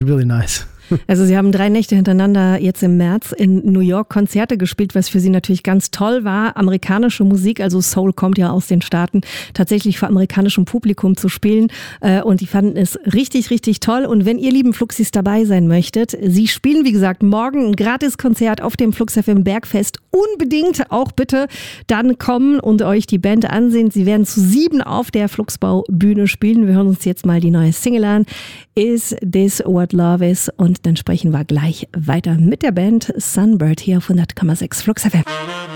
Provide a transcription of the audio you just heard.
Really nice. Also sie haben 3 Nächte hintereinander jetzt im März in New York Konzerte gespielt, was für sie natürlich ganz toll war. Amerikanische Musik, also Soul kommt ja aus den Staaten, tatsächlich vor amerikanischem Publikum zu spielen. Und die fanden es richtig, richtig toll. Und wenn ihr lieben Fluxis dabei sein möchtet, sie spielen wie gesagt morgen ein Gratiskonzert auf dem Flux FM Bergfest. Unbedingt auch bitte dann kommen und euch die Band ansehen. Sie werden zu 7 auf der Fluxbau-Bühne spielen. Wir hören uns jetzt mal die neue Single an. Is This What Love Is? Und dann sprechen wir gleich weiter mit der Band Sunbird hier auf 100,6 Flux FM.